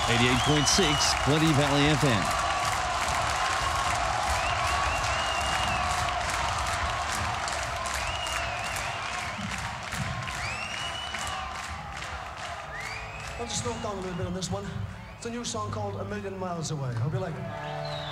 88.6 Plenty Valley FM. I'll just slow it down a little bit on this one. It's a new song called A Million Miles Away. Hope you like it.